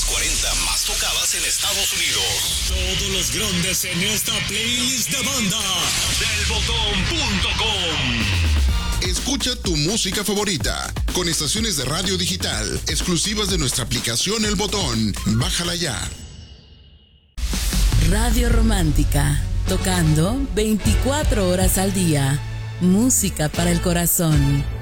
las 40 más tocadas en Estados Unidos. Todos los grandes en esta playlist de banda. Delbotón.com. Escucha tu música favorita con estaciones de radio digital exclusivas de nuestra aplicación El Botón. Bájala ya. Radio Romántica, tocando 24 horas al día. Música para el corazón.